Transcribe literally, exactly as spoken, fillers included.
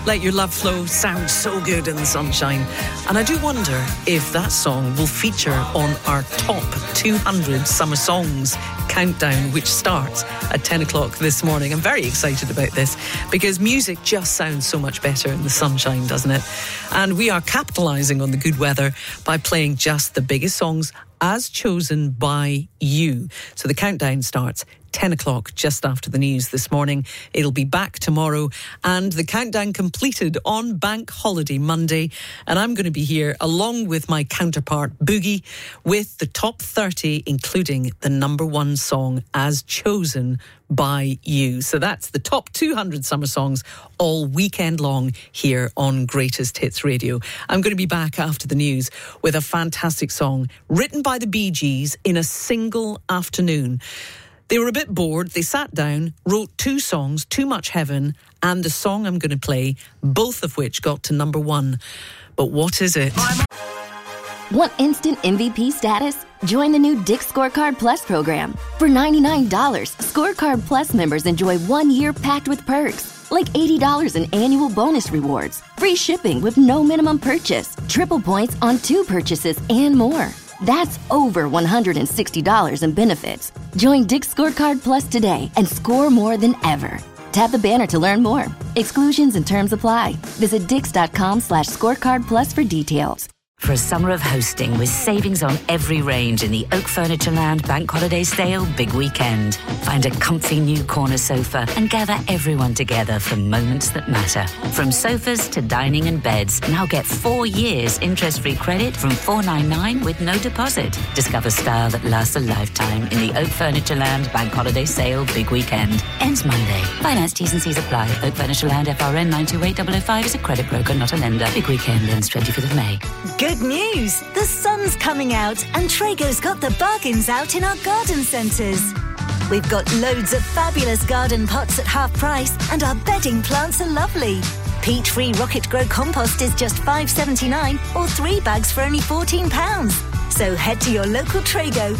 Let Your Love Flow sound so good in the sunshine. And I do wonder if that song will feature on our top two hundred summer songs countdown, which starts at ten o'clock this morning. I'm very excited about this because music just sounds so much better in the sunshine, doesn't it? And we are capitalising on the good weather by playing just the biggest songs as chosen by you. So the countdown starts ten o'clock, just after the news this morning. It'll be back tomorrow, and the countdown completed on Bank Holiday Monday. And I'm going to be here along with my counterpart Boogie with the top thirty, including the number one song as chosen by you. So that's the top two hundred summer songs all weekend long here on Greatest Hits Radio. I'm going to be back after the news with a fantastic song written by the Bee Gees in a single afternoon. They were a bit bored. They sat down, wrote two songs, Too Much Heaven and the song I'm going to play, both of which got to number one. But what is it? Want instant M V P status? Join the new Dick's Scorecard Plus program. For ninety-nine dollars, Scorecard Plus members enjoy one year packed with perks, like eighty dollars in annual bonus rewards, free shipping with no minimum purchase, triple points on two purchases, and more. That's over one hundred sixty dollars in benefits. Join Dick's Scorecard Plus today and score more than ever. Tap the banner to learn more. Exclusions and terms apply. Visit dix.com slash scorecard plus for details. For a summer of hosting with savings on every range in the Oak Furnitureland Bank Holiday Sale Big Weekend. Find a comfy new corner sofa and gather everyone together for moments that matter. From sofas to dining and beds, now get four years interest-free credit from four ninety-nine with no deposit. Discover style that lasts a lifetime in the Oak Furnitureland Bank Holiday Sale Big Weekend. Ends Monday. Finance T's and C's apply. Oak Furnitureland F R N nine two eight zero zero five is a credit broker, not a lender. Big Weekend ends twenty-fifth of May. Good news! The sun's coming out and Traego's got the bargains out in our garden centres. We've got loads of fabulous garden pots at half price and our bedding plants are lovely. Peat-free Rocket Grow compost is just five pounds seventy-nine or three bags for only fourteen pounds. So head to your local Traego